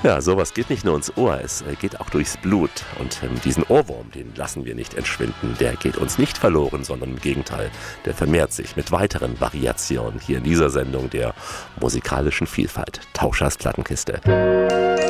Ja, sowas geht nicht nur ins Ohr, es geht auch durchs Blut. Und diesen Ohrwurm, den lassen wir nicht entschwinden. Der geht uns nicht verloren, sondern im Gegenteil, der vermehrt sich mit weiteren Variationen hier in dieser Sendung der musikalischen Vielfalt. Tauschers Plattenkiste.